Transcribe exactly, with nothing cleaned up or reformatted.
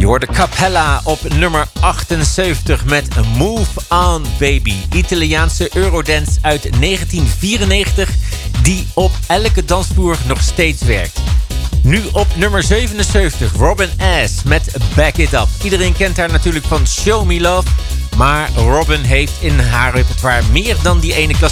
Je hoorde Capella op nummer achtenzeventig met Move On Baby. Italiaanse Eurodance uit negentien vierennegentig die op elke dansvloer nog steeds werkt. Nu op nummer zevenenzeventig Robin S. met Back It Up. Iedereen kent haar natuurlijk van Show Me Love. Maar Robin heeft in haar repertoire meer dan die ene klassieker.